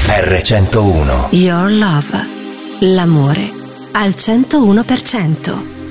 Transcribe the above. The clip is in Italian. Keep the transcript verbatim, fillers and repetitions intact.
erre centouno. Your Love. L'amore al centouno per cento.